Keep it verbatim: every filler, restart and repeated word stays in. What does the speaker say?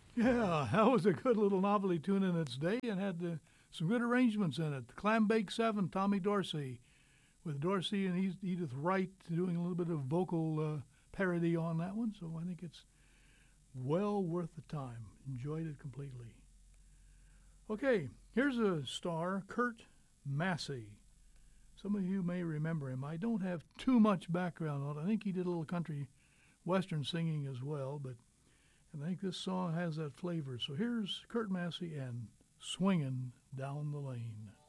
Yeah, that was a good little novelty tune in its day and had uh, some good arrangements in it. The Clambake Seven, Tommy Dorsey, with Dorsey and Edith Wright doing a little bit of vocal uh, parody on that one. So I think it's well worth the time. Enjoyed it completely. Okay, here's a star, Kurt Massey. Some of you may remember him. I don't have too much background on it. I think he did a little country western singing as well, but I think this song has that flavor. So here's Kurt Massey and Swingin' Down the Lane.